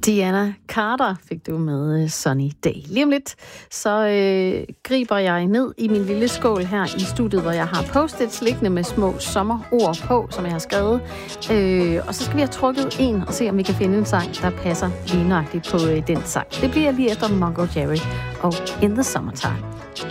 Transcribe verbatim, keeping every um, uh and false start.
Diana Carter fik du med Sunny Day. Lige om lidt, så øh, griber jeg ned i min lille skål her i studiet, hvor jeg har post-its liggende med små sommerord på, som jeg har skrevet. Øh, og så skal vi have trukket en og se, om vi kan finde en sang, der passer lige nøjagtigt på øh, den sang. Det bliver lige efter Mungo Jerry og In the Summertime.